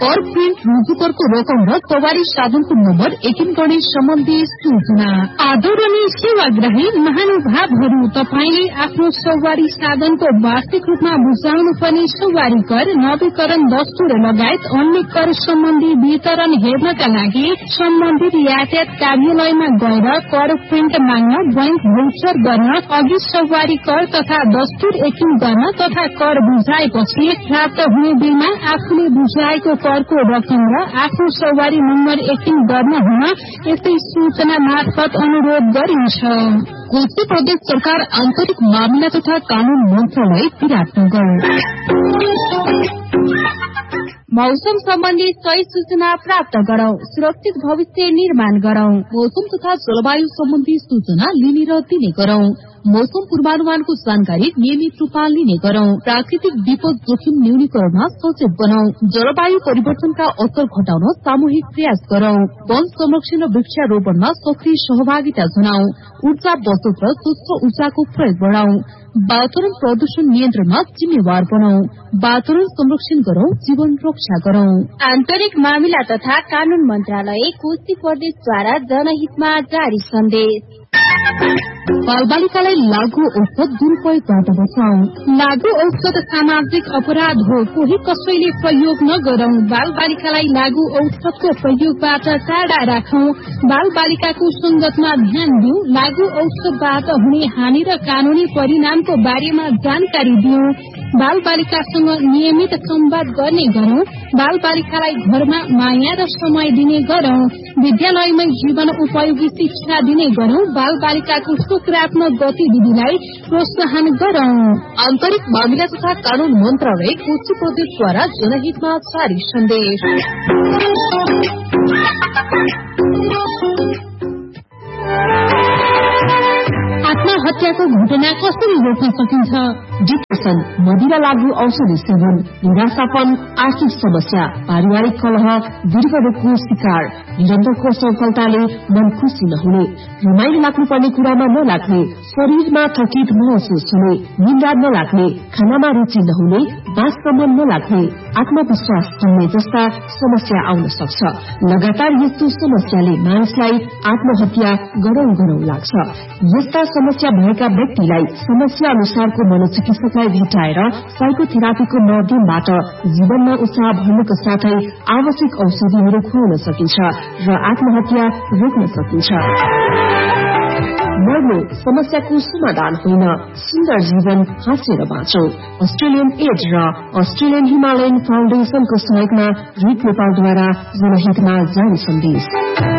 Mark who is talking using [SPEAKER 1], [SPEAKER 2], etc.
[SPEAKER 1] कर प्रिन्ट रुजुकरको रकम र सवारी साधनको नम्बर एकिन गर्ने सम्बन्धी सूचना। आदरणीय सेवाग्राही महानुभावहरू, तपाईले आफ्नो सवारी साधनको वार्षिक रूपमा बुझाउनु पर्ने सवारी कर, नवीकरण दस्तुर लगायत अन्य कर सम्बन्धी वितरण हेर्नका लागि सम्बन्धित यातायात कार्यालयमा गएर कर प्रिन्ट माग्न, बैंक भौचर गर्न, अघि सवारी कर तथा दस्तुर एकिन गर्न तथा कर बुझाएपछि प्राप्त हुने बिलमा आफूले बुझाएको करको रकम र आफ्नो सवारी नम्बर एकिन गर्न हुन यस्तै सूचना मार्फत अनुरोध गरिन्छ। कोशी प्रदेश सरकार आन्तरिक मामिला तथा कानून मन्त्रालय विराटनगर।
[SPEAKER 2] मौसम सम्बन्धी सही सूचना प्राप्त गरौं, सुरक्षित भविष्य निर्माण गरौं।
[SPEAKER 1] मौसम तथा जलवायु सम्बन्धी सूचना लिने र दिने गरौं। मौसम पूर्वानुमानको जानकारी नियमित रूपमा लिने गरौं। प्राकृतिक विपद जोखिम न्यूनीकरणमा सचेत बनाऊ। जलवायु परिवर्तनका असर घटाउन सामूहिक प्रयास गरौं। वन संरक्षण र वृक्षारोपणमा सक्रिय सहभागिता जनाऊ। ऊर्जा बचत र स्वच्छ ऊर्जाको प्रयोग बढ़ाऊ। वातावरण प्रदूषण नियन्त्रणमा जिम्मेवार बनाऊ। वातावरण संरक्षण गरौं, जीवन रक्षा गरौं।
[SPEAKER 2] आन्तरिक मामिला तथा कानून मन्त्रालय कोशी प्रदेशद्वारा जनहितमा जारी सन्देश।
[SPEAKER 1] बालबालिकालाई लागू औषध दुरूपयोगबाट बचाऊ। लागू औषध सामाजिक अपराध हो, कोही कसैले प्रयोग नगरौं। बालबालिकालाई लागू औषधको प्रयोगबाट टाढा राखौं। बालबालिकाको संगतमा ध्यान दिऊ। लागू औषधबाट हुने हानि र कानूनी परिणामको बारेमा जानकारी दिऊ। बालबालिकासँग नियमित संवाद गर्ने गरौं। बालबालिकालाई घरमा माया र समय दिने गरौं। विद्यालयमै जीवन उपयोगी शिक्षा दिने गरौं। बालबालिकाको सकारात्मक गतिविधिलाई प्रोत्साहन गरौं। आन्तरिक मामिला तथा कानून मन्त्रालय कोशी प्रदेशद्वारा जनहितमा जारी सन्देश। आत्महत्याको घटना कसरी रोक्न सकिन्छ? डिप्रेसन, मदिरा लागू औषधि सेवन, निराशापन, आर्थिक समस्या, पारिवारिक कलह, दीर्घरोगको शिकार, निरन्तरको सफलताले मन खुशी नहुने, रमाइलो लाग्नुपर्ने कुरामा नलाग्ने, शरीरमा थकित महसुस हुने, निन्द्रा नलाग्ने, खानामा रुचि नहुने, बाससम्म नलाग्ने, आत्मविश्वास कम्ने जस्ता समस्या आउन सक्छ। लगातार यस्तो समस्याले मानिसलाई आत्महत्या गरौं लाग्छ। यस्ता समस्या भएका व्यक्तिलाई समस्या अनुसारको मनोचिकित्सकलाई भेटाएर साइकोथेरापीको माध्यमबाट जीवनमा उत्साह भर्नुको साथै आवश्यक औषधिहरू खुवाउन सकिन्छ र आत्महत्या रोक्न सकिन्छ। मर्नु समस्याको समाधान होइन, सुन्दर जीवन हाँसेर बाँचौं। अस्ट्रेलियन एड र अस्ट्रेलियन हिमालयन फाउन्डेशनको सहयोगमा रिक नेपालद्वारा जनहितमा जारी सन्देश।